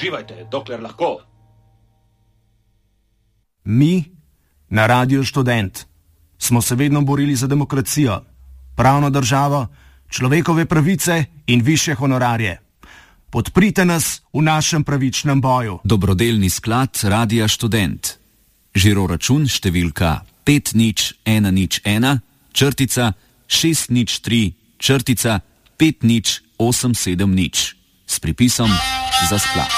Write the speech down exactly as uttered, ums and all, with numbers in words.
Uživajte, dokler lahko. Mi, na Radiu Študent, smo se vedno borili za demokracijo, pravno državo, človekove pravice in višje honorarje. Podprite nas v našem pravičnem boju. Dobrodelni sklad Radia Študent. Žiro račun številka pet nič ena nič ena, črtica šest nič tri, črtica pet nič osem sedem nič. S pripisom za sklad.